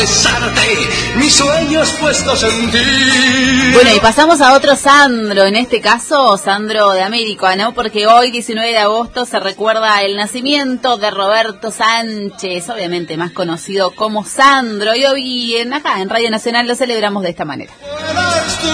Mis sueños puestos en ti. Bueno, y pasamos a otro Sandro, en este caso Sandro de América, ¿no? Porque hoy, 19 de agosto, se recuerda el nacimiento de Roberto Sánchez, obviamente más conocido como Sandro, y hoy acá en Radio Nacional lo celebramos de esta manera.